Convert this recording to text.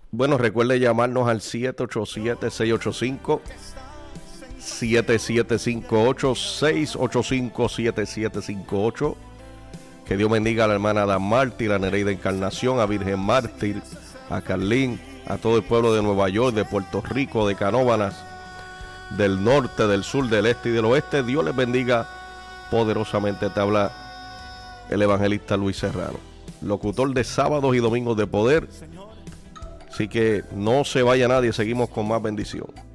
Bueno, recuerde llamarnos al 787-685-7758, 685-7758. Que Dios bendiga a la hermana Dan Mártir, a Nereida Encarnación, a Virgen Mártir, a Carlín, a todo el pueblo de Nueva York, de Puerto Rico, de Canóvanas, del norte, del sur, del este y del oeste. Dios les bendiga poderosamente. Te habla el evangelista Luis Serrano, locutor de sábados y domingos de poder. Así que no se vaya nadie, seguimos con más bendición.